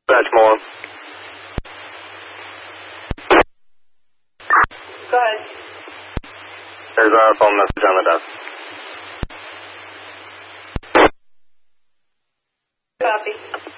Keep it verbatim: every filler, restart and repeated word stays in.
Dispatch more. Go ahead. There's our phone message on the desk. Copy.